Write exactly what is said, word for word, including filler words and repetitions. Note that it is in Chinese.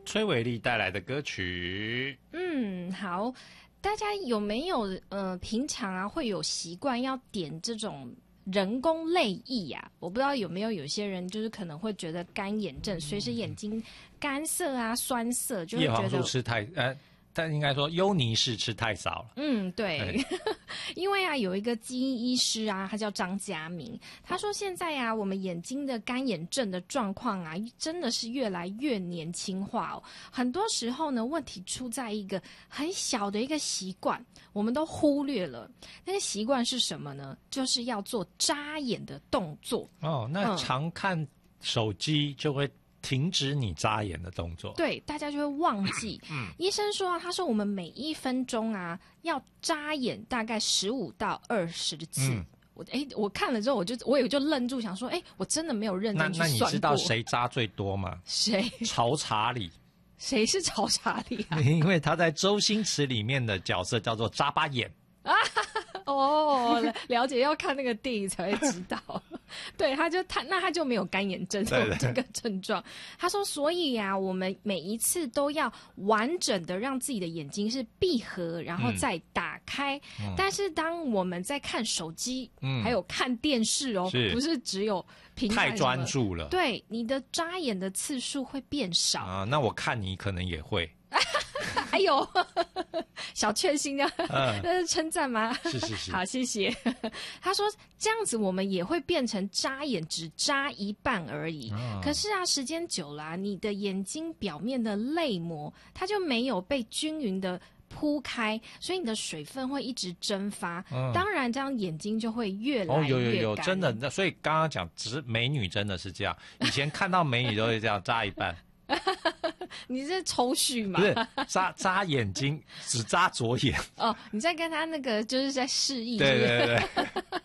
崔伟丽带来的歌曲。 嗯，好，大家有没有呃平常啊会有习惯要点这种人工泪液啊？我不知道有没有有些人就是可能会觉得干眼症，随时眼睛干涩啊、酸涩，就会叶黄觉得素吃太呃。但应该说，优妮氏吃太少了。 嗯，对，因为啊，有一个基因医师啊，他叫张家明，他说现在啊，我们眼睛的干眼症的状况啊，真的是越来越年轻化哦。很多时候呢，问题出在一个很小的一个习惯，我们都忽略了。那个习惯是什么呢？就是要做眨眼的动作。 哦，那嗯常看手机就会停止你眨眼的动作。 对，大家就会忘记。嗯，医生说啊，他说我们每一分钟啊要眨眼大概十五到二十次。嗯，我哎，我看了之后，我就我也就愣住，想说，哎，我真的没有认真去算过。 那那你知道谁眨最多吗？ 谁？ 曹查理。 谁是曹查理啊？ 因为他在周星驰里面的角色叫做眨巴眼。 啊，哦，了解，要看那个电影才会知道。对，他就他那他就没有干眼症这这个症状。他说，所以呀、啊，我们每一次都要完整的让自己的眼睛是闭合，然后再打开。嗯、但是当我们在看手机，嗯，还有看电视哦，是不是只有平太专注了？ 对，你的眨眼的次数会变少啊。那我看你可能也会。 哎呦，小确幸啊，嗯、这是称赞吗？ 是是是， 好，谢谢。他说这样子我们也会变成眨眼只眨一半而已。嗯、可是啊，时间久了、啊，你的眼睛表面的泪膜它就没有被均匀的铺开，所以你的水分会一直蒸发。嗯、当然，这样眼睛就会越来越干。哦， 有有有，真的。所以刚刚讲，只是美女真的是这样。以前看到美女都会这样眨一半。 你是抽蓄吗？ 不是，眨眨眼睛，只眨左眼。 哦，你在跟他那个就是在示意。 对对对。